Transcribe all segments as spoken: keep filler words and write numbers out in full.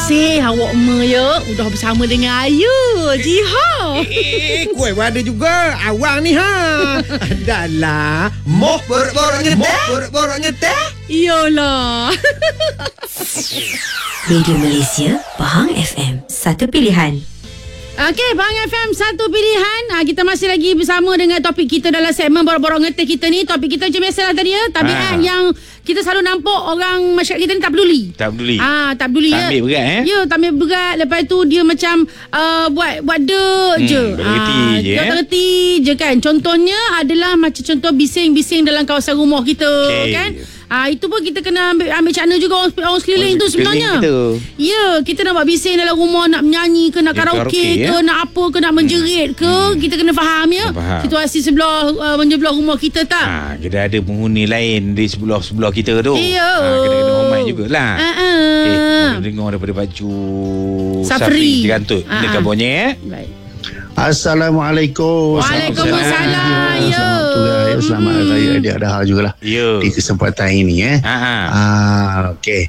kasih awak me ya. Udah bersama dengan Ayu. Jiha. Eh, kuih ada juga. Awang ni ha. Adalah moh borok-borok ngeteh. Moh borok-borok ngeteh. Iyalah. Radio Malaysia, Pahang F M, satu pilihan. Okey, Pahang F M, satu pilihan. Ha, kita masih lagi bersama dengan topik kita dalam segmen Borok-Borok Ngeteh kita ni. Topik kita macam biasalah tadi ya. Tabiat ha. yang kita selalu nampak orang masyarakat kita ni tak peduli. Tak peduli. Ah, tak peduli tak ya. ambil berat eh. Ya, tak ambil berat. Lepas tu dia macam uh, buat buat dek hmm, je. Tak reti ah, je. Tak reti je kan. Contohnya adalah macam contoh bising-bising dalam kawasan rumah kita okay. kan. Ah, itu pun kita kena ambil ambil cakna juga orang, orang sekeliling tu sebenarnya. Ya, kita nak buat bising dalam rumah, nak menyanyi ke, nak ya, karaoke, karaoke ke, ya? nak apa ke, nak menjerit ke, hmm. kita kena faham ya. Faham. Situasi sebelah uh, menyebelah rumah kita tak. Ha, kita ada penghuni lain di sebelah-sebelah kita tu. Ya. Ha, kena kena hormat jugalah. Ha ah. Okey, kita dengar daripada baju Safri Tergantut. Ah, Dekat bonye eh. Baik. Assalamualaikum. Waalaikumsalam. Ya. Ya, selamat hari raya Aidilfitri jugalah. Ya. Di kesempatan ini eh. Ha ah. okey.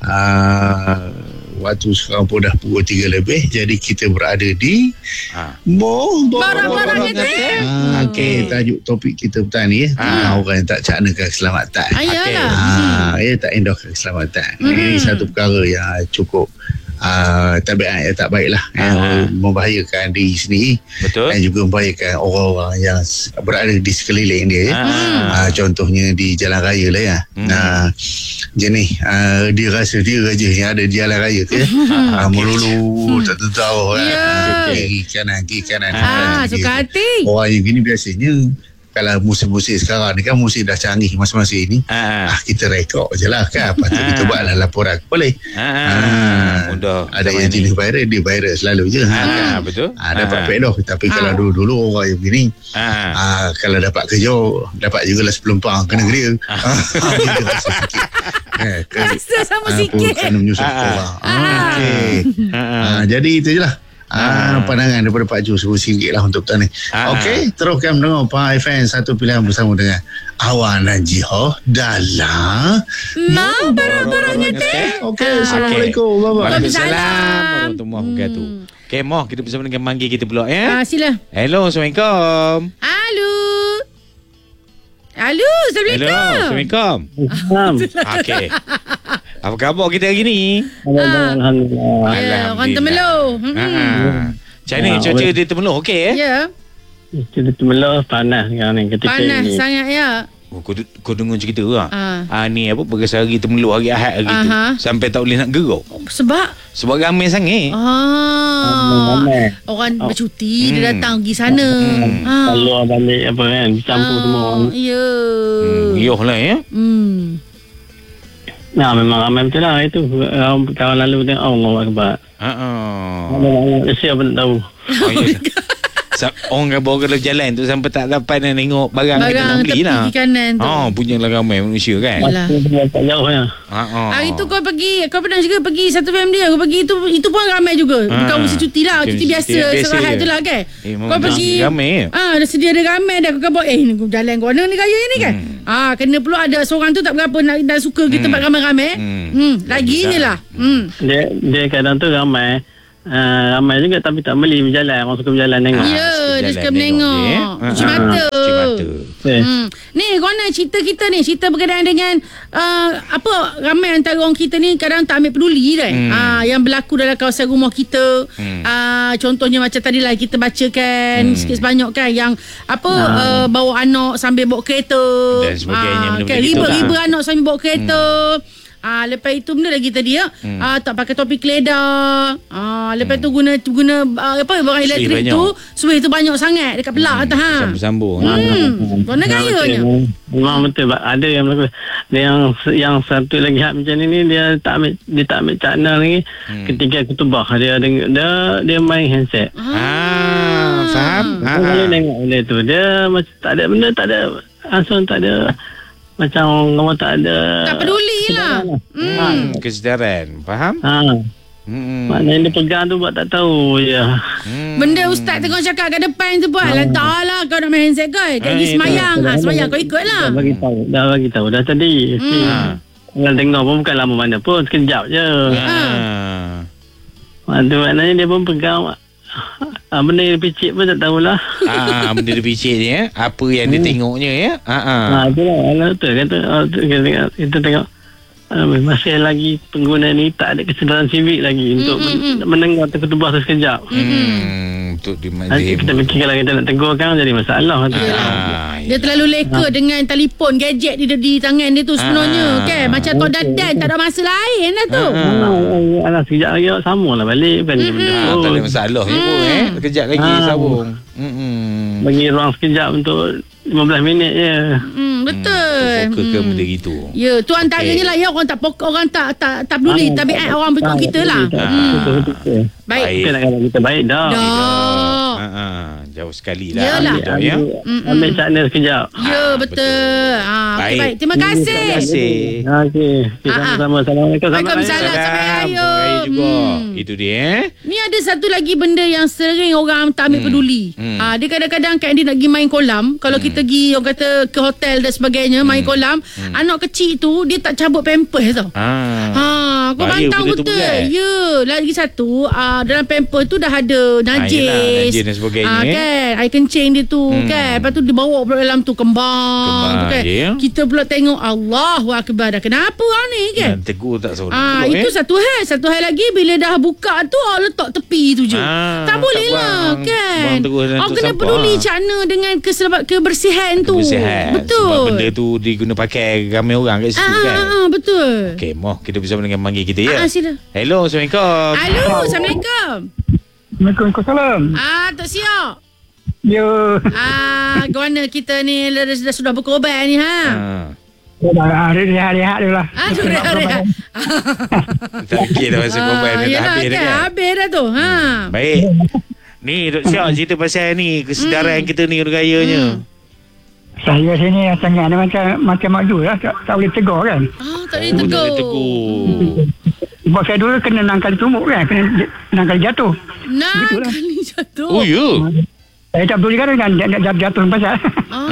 Ah, waktu sekarang pun dah pukul tiga lebih, jadi kita berada di ha. Moh Borok-Borok Ngeteh. Ah, okey, tajuk topik kita petang ni eh. Ha. Orang yang tak caknakan keselamatan. Ayalah. Ah, ya tak endorkan keselamatan. Hmm. Ini satu perkara yang cukup Uh, tabiat yang tak baiklah uh-huh. yang membahayakan diri sendiri. Betul. Dan juga membahayakan orang-orang yang berada di sekeliling dia uh-huh. uh, contohnya di jalan raya lah ya. uh-huh. Nah, jenis uh, dia rasa dia raja yang ada di jalan raya tu ya. uh-huh. uh, melulu uh-huh. tak tahu yeah. kiri kanan kiri kanan ah, suka hati. Orang yang gini biasanya kalau musim-musim sekarang ni kan musim dah canggih masing-masing ni ah, ah kita rekod je lah kan. Lepas tu kita buatlah laporan boleh ah, ah, ada yang jenis viral, dia viral selalu je ah, kan? Betul ah, dapat ah. pedoh. Tapi ah. kalau dulu-dulu orang yang begini ah. Ah, kalau dapat kerja dapat jugalah sepuluh pound kena geria ah. Dia rasa sikit eh, rasa sama ah, sikit kena menyusul ah. orang ah. Okay. ah. Ah, jadi itu je lah. Ah, ah, pandangan daripada Pak Ju sepuluh ringgit lah untuk petang ni. Ah, Okey, teruskan mendengar Pahang F M, satu pilihan bersama dengan Awang dan Jiho dalam Moh Borok-Borok Ngeteh. Okey, Assalamualaikum. Waalaikumsalam warahmatullahi wabarakatuh. Okey, Moh, kita bersama dengan manggil kita pula ya. Ah, sila. Hello, Assalamualaikum. Halo. Halo, Assalamualaikum. Hello, Assalamualaikum. Okey. Apa khabar kita hari ni? Alhamdulillah. Ya, orang Temeloh. Hmm. Macam ni cuaca di Temeloh okey eh? Ya. Cuaca di Temeloh panas sekarang ni ketika panas ini. Panas sangat ya. Oh, kau, kau dengar cerita lah. Ah. ah ni apa berasa hari Temeloh hari Ahad hari tu sampai tak boleh nak gerak. Sebab sebab ramai sangat. Ah. Ramai. Orang oh. bercuti hmm. dia datang pergi sana. Hmm. Ha. Keluar balik apa kan campur ah. semua. Ya. Hmm. Yohlah ya. Hmm. Nah, memang ramai betul lah itu. Kawan lalu tengok Allah Akbar. Haa. Siapa pun tak tahu. Oh, ya. Orang bawa kalau jalan tu sampai tak dapat nak tengok barang, barang kita nak beli lah. Barang kanan tu. Oh, punyalah ramai manusia kan. Masa tak jauh ya. Hari tu kau pergi, kau pernah juga pergi satu family kau pergi itu itu pun ramai juga. Bukan mesti cuti lah, cuti biasa, serahat tu lah kan. Eh, kau pergi ramai. Ah, dah sedia ada ramai dah kau bawa eh jalan kau mana ni raya ni kan. Hmm. Ah, kena pula ada seorang tu tak berapa nak dah suka kita tempat hmm. ramai-ramai. Hmm, hmm. lagi ni lah. Hmm. Dia dia kadang tu ramai. Uh, ramai juga tapi tak beli berjalan. Orang suka berjalan tengok. Ya, dia suka menengok. Cuci mata. Cuci mata. Hmm. Ni, Rona, cerita kita ni, cerita berkaitan dengan uh, apa, ramai antara orang kita ni kadang tak ambil peduli kan. Hmm. Uh, yang berlaku dalam kawasan rumah kita. Hmm. Uh, contohnya macam tadilah kita bacakan hmm. sikit sebanyak kan, yang apa, hmm. uh, bawa anak sambil bawa kereta. Dan sebagainya. Uh, kan, riba-riba lah. Anak sambil bawa kereta. Hmm. Ah, lepas itu benda lagi tadi ya. Hmm. Ah, tak pakai topi keledar. Ah, lepas hmm. tu guna guna uh, apa barang elektrik tu, suih tu banyak sangat dekat pelak atas ha. Sambung-sambung. Hmm. Warna gayanya. Memang betul. Ada yang berlaku. Yang yang satu lagi hak macam ni dia tak ambil dia tak ambil cakna lagi. Hmm. Ketika kutubah dia dia dia, dia main handset. Ah, ah faham? Ha. Boleh tengok benda tu. Dia macam tak ada benda, tak ada langsung tak ada. Macam orang tak ada, tak peduli lah. Hmm. Ha. Kesedaran. Faham? Ha. Hmm. Maknanya dia pegang tu buat tak tahu je. Hmm. Benda ustaz tengok cakap kat depan tu buat. Ha. Tak lah kau nak main handset kau. Kau pergi semayang. Ha, semayang kau ikut lah. Dah bagi tahu. Dah bagi tahu. Dah tadi. Hmm. Ha. Kalau tengok pun bukan lama mana pun. Sekejap je. Ha. Itu maknanya dia pun pegang ah, benda yang picit pun tak tahulah. Ah, benda dia picit ni ya. Apa yang dia Hmm. tengoknya ya. Ha ah. Ah, itulah. Alah betul kata. Oh, tu, kita tengok, kita tengok ah, masih lagi pengguna ni tak ada kesedaran sivik lagi untuk mm, mm. men- mendengar terketubah sekejap. Hmm, untuk di Nanti kita fikir kalau kita nak tegur kan jadi masalah. Ah, Dia terlalu leka dengan telefon gadget di, di tangan dia tu sebenarnya Ah. kan. Macam kau dadan tak ada masa lain lah tu. Ah, alah sekejap lagi awak sambung lah balik bukan mm-hmm. benda Ah, tu. tak ada masalah je pun eh. Kejap lagi Ah. sambung. Hmm. Bagi ruang sekejap untuk lima belas minit je. Hmm, betul. Fokus ke benda gitu. Ya, tu antaranya Okey. lah ya orang tak pokok, orang tak tak tak peduli Ah, tabiat tak- orang berikut tak- kita lah. tak- Hmm. betul, betul, betul. Baik. Baik. Kita nak kata kita baik dah. Dah. Ha ah, jauh sekali lah. Yalah. Jauh, ya. Mm-mm. Ambil channel sekejap. Ya, betul. Ah, okey, Baik. baik. Terima kasih. Terima kasih. Okey. Okay, Ah, ah. sama-sama. Assalamualaikum. Selamat Waalaikumsalam. raya. Sampai raya. Selamat raya juga. Hmm. Itu dia eh. Ni ada satu lagi benda yang sering orang tak ambil Hmm. peduli. Hmm. Ha, dia kadang-kadang kan dia nak pergi main kolam. Kalau Hmm. kita pergi orang kata ke hotel dan sebagainya, main kolam, anak kecil tu dia tak cabut pampers tau. Ah. Ha, kau Bahaya pantang benda tu betul. berat. Ya, lagi satu, uh, dalam pamper tu dah ada najis. yelah, najis dan sebagainya, Ah, eh. kan, air kencing dia tu Hmm. kan. Lepas tu dibawa pula dalam tu kembang, Kembang, tu kan. ya. Kita pula tengok Allahu akbar. Dah kenapa orang ni kan? Dan tegur tak seorang. Ah, Betul, itu eh? satu hal. Satu hal lagi bila dah buka tu oh, letak tepi tu je. Ah, tak boleh tak lah buang- kan. buang terus dalam Oh tong kena sampah. peduli cakna dengan keselab- kebersihan tu. Kebersihan. Betul. Sebab benda tu diguna pakai ramai orang kat situ ah, kan. ah, ah, betul. Okey, moh kita bersama dengan manggil kita ya. Ah, sila. Hello, Assalamualaikum. Halo, Assalamualaikum. Waalaikumsalam. Ah, Tok Siok. Ya. Ah, ke mana kita ni dah, dah sudah berkorban ni ha? Ah. Dah rehat-rehat dulu lah. Ah, sudah rehat. Tak kira dah masa korban dah yelah, habis dah kan. kan. Habis dah tu. Ha. Baik. Ni Dok Syok cerita pasal ni kesedaran kita ni rayanya. Saya sini sangat macam macam mak dulu lah. Tak, tak boleh tegur kan. Ah, tak boleh Oh, tegur. tak boleh tegur. Sebab saya dulu kena enam kali tumuk kan. Kena j- enam kali jatuh. Nah, Betul lah. kali jatuh. Oh ya. Saya tak peduli kan dengan jatuh, jatuh pasal. Ah.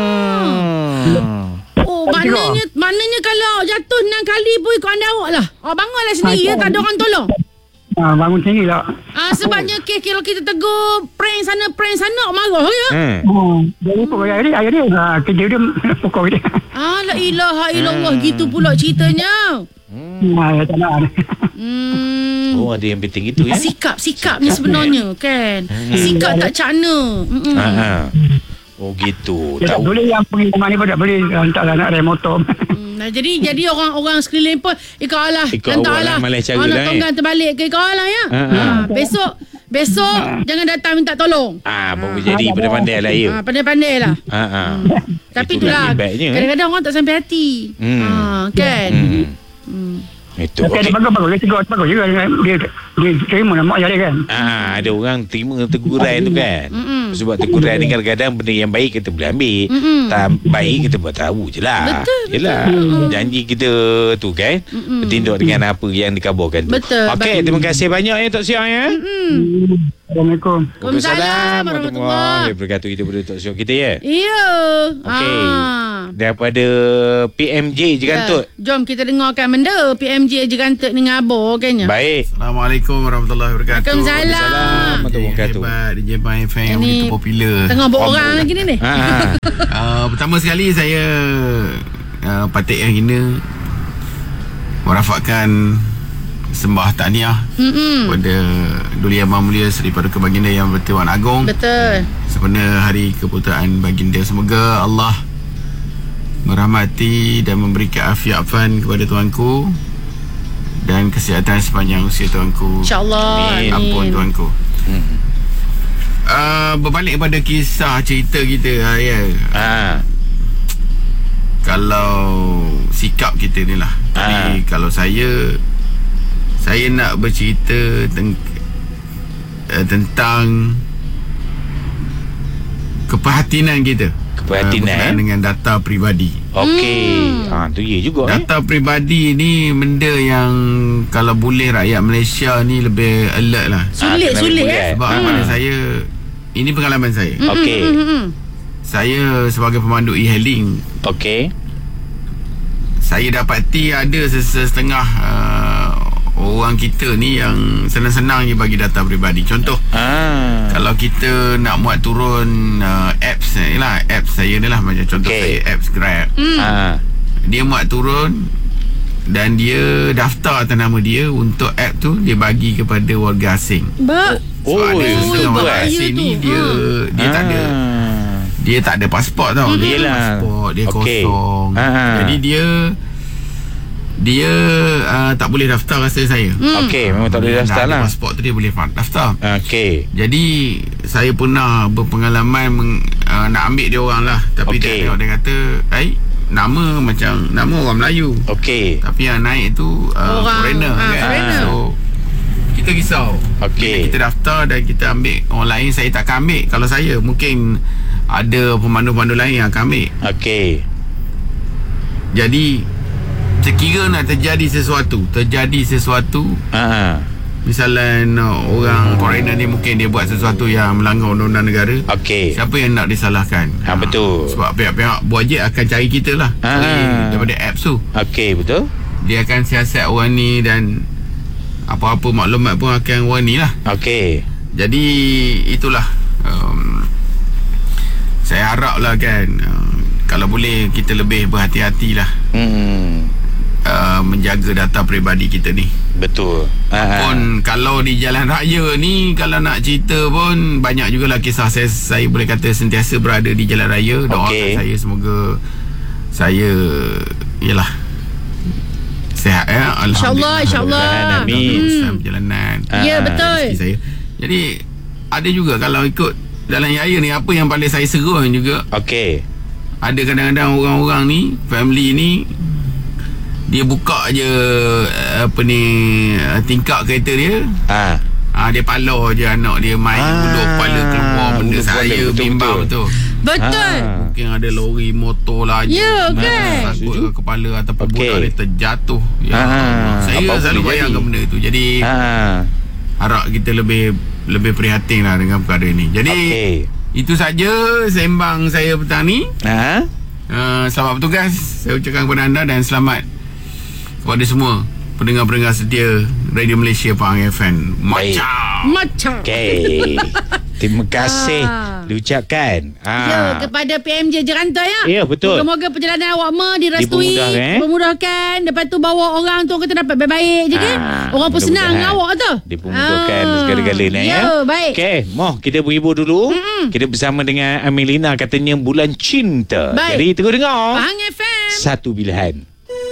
Ah. Oh, maknanya maknanya kalau jatuh enam kali pun ikut anda awak lah. Oh, bangunlah sendiri ya, tak ada orang tolong. Ha, bangun sendiri lah. Ah, sebabnya ke kalau kita tegur prank sana prank sana marah ya. Hmm. Hmm. Jadi pokok ayah dia, ayah dia. Ha, kerja dia pokok dia. Ah, la ilaha illallah gitu pula ceritanya. Ha, tak nak. Hmm. Oh, ada yang penting itu ya. Sikap sikap ni sebenarnya kan. Sikap tak cakna. Mm-mm. Ha ah. Oh gitu. Dia tak Tahu. boleh yang pengiriman ni pun tak boleh. Hantarlah nak rem motor. Hmm, nah, jadi jadi orang-orang sekeliling pun ikut Allah. Ikut awak lah, malas cara nak lah, eh. tonggang terbalik ke ikut Allah ya. Ha, Ha, ha. besok besok jangan datang minta tolong. Ah, baru jadi pandai-pandai lah ya. Ha, pandai-pandai lah. Ha ah. Tapi Itulah itulah hebatnya, eh. kadang-kadang orang tak sampai hati. Hmm. Ha, kan. Hmm. Hmm. Itu Tapi ada okey. bagus-bagus. Dia tegur bagus juga. Dia, dia terima lah mak ayah dia kan. Ah, ada orang terima teguran tu kan. Mm-mm. Sebab teguran ni kadang-kadang benda yang baik kita boleh ambil. Mm-mm. Tak baik kita buat tahu je lah. Betul, Yelah. Janji kita tu kan. Mm-mm. Bertindak dengan apa yang dikabarkan tu. Betul, Okey, baik. terima kasih banyak ya Tok Siok ya. Assalamualaikum. Waalaikumsalam warahmatullahi. wabarakatuh. Kita berdua Tok Siok kita ya. Ya. Okey. Ah. Daripada P M J Jegantut. Ya. Jom kita dengarkan benda P M J Jegantut dengan Abah kan ya. Baik. Assalamualaikum warahmatullahi wabarakatuh. Waalaikumsalam. Warahmatullahi wabarakatuh. Hebat D J Pai F M yang Ini begitu popular. Tengah bawa orang lagi ni ni. Ha. ha. Uh, pertama sekali saya uh, patik yang hina merafakkan sembah tahniah Hmm. kepada Duli Yang Maha Mulia Seri Paduka Baginda Yang Bertuan Agong Betul. sempena hari keputeraan baginda. Semoga Allah merahmati dan memberi keafiatan kepada tuanku dan kesihatan sepanjang usia tuanku. InsyaAllah. Amin. Ampun tuanku. Hmm. Uh, berbalik pada kisah cerita kita uh, ya. Ah. Kalau sikap kita ni lah. Tapi kalau saya saya nak bercerita teng, uh, tentang keperhatianan kita. Keperhatianan, uh, berkenaan eh? dengan data peribadi. Okey. Ha, tu ya juga eh. Data peribadi ni benda yang kalau boleh rakyat Malaysia ni lebih alert lah. Sulit, kena sulit, boleh. eh? Sebab Ah. pada saya, ini pengalaman saya. Okey. Hmm. Saya sebagai pemandu e-hailing, Okey. saya dapati ada sesetengah uh, orang kita ni yang senang-senang je bagi data peribadi. Contoh, ah. kalau kita nak muat turun uh, apps ni lah, apps saya ni lah, macam contoh okay. saya apps Grab. Hmm. Ah. Dia muat turun dan dia daftar atas nama dia untuk app tu dia bagi kepada warga asing. Ba- so oh, ada setengah warga asing ni dia dia ah. tak ada dia tak ada pasport tau. Hmm. Dia lah pasport dia okay. kosong. Ah. Jadi dia dia uh, tak boleh daftar rasa saya. Hmm. Okey, memang tak boleh daftar lah. Pasport tu dia boleh daftar. Okey. Jadi saya pernah berpengalaman meng, uh, nak ambil dia orang lah, tapi okay. dia tengok dia kata, "Ai, nama macam nama orang Melayu." Okey. Tapi yang naik tu uh, foreigner ha, kan. Foreigner. So kita risau. Okey. Kita daftar dan kita ambil orang lain, saya tak akan ambil. Kalau saya mungkin ada pemandu-pemandu lain yang akan ambil. Okey. Jadi sekira nak terjadi sesuatu Terjadi sesuatu uh-huh. Misalnya no, orang foreigner ni mungkin dia buat sesuatu yang melanggar undang-undang negara. Okay. Siapa yang nak disalahkan? Ha, betul. Sebab pihak-pihak buat je akan cari kita lah uh-huh. daripada apps tu. Okay, betul. Dia akan siasat orang ni dan apa-apa maklumat pun akan orang ni lah. Okay. Jadi itulah um, saya harap lah kan uh, kalau boleh kita lebih berhati-hati lah hmm. Uh, menjaga data peribadi kita ni. Betul. Pun kalau di jalan raya ni, kalau nak cerita pun banyak jugalah kisah. Saya, saya boleh kata sentiasa berada di jalan raya. Doakan okay. saya semoga saya yalah sihat ya. InsyaAllah, insyaAllah. Amin. Hmm. Perjalanan. Ya, yeah, betul. Saya. Jadi ada juga kalau ikut jalan raya ni, apa yang paling saya serun juga. Okey. Ada kadang-kadang orang-orang ni, family ni, dia buka je apa ni tingkap kereta dia. Ha. Ha, dia pala je anak dia main ha. Duduk kepala keluar benda saya bimbang betul. Betul. Ha. Mungkin ada lori motor lah je. Ya, kan. Takut kepala ataupun okay. bola dia terjatuh. Ya. Ha. Saya apa selalu bayangkan benda tu. Jadi ha. harap kita lebih lebih prihatin lah dengan perkara ni. Jadi okay. itu saja sembang saya petang ni. Ha. Uh, selamat bertugas saya ucapkan kepada anda dan selamat kepada semua pendengar-pendengar setia Radio Malaysia Pahang F M. Macam Macam okay. Terima kasih ah. diucapkan ah. Ya, kepada P M J Jerantai ya. Ya, betul. Moga-moga perjalanan awak ma direstui, dipermudahkan, eh? dipermudahkan. Lepas tu bawa orang tu kata dapat baik-baik je kan. Ah, orang pun senang dengan awak tu. Dipermudahkan ah. segala-galanya ya. Ya, baik. Okey, moh kita berhibur dulu. Mm-mm. Kita bersama dengan Amelina, katanya bulan cinta. Baik. Jadi tunggu dengar Pahang F M. Satu pilihan.